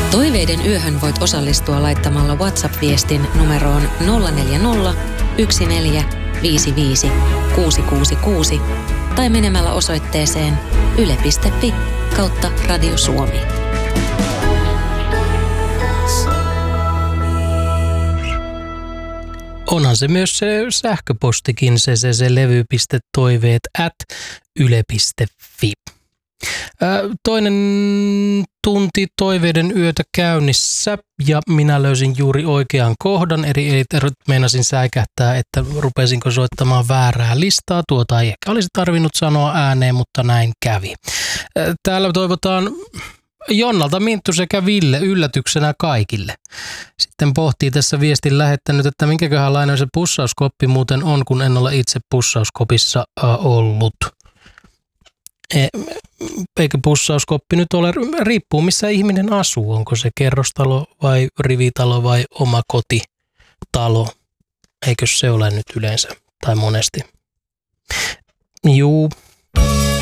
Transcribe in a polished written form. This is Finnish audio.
Toiveiden yöhön voit osallistua laittamalla WhatsApp-viestin numeroon 040 1455 666 tai menemällä osoitteeseen yle.fi/Radio Suomi. Onhan se myös se sähköpostikin, se levy.toiveet@yle.fi. Toinen tunti toiveiden yötä käynnissä ja minä löysin juuri oikean kohdan, eli meinasin säikähtää, että rupesinko soittamaan väärää listaa. Tuota ei ehkä olisi tarvinnut sanoa ääneen, mutta näin kävi. Täällä toivotaan Jonnalta, Minttu sekä Ville yllätyksenä kaikille. Sitten pohtii tässä viestin lähettänyt, että minkäköhänlainen se pussauskoppi muuten on, kun en ole itse pussauskopissa ollut. Eikö pussauskoppi nyt ole, riippuu missä ihminen asuu, onko se kerrostalo vai rivitalo vai oma kotitalo, eikö se ole nyt yleensä tai monesti. Juu,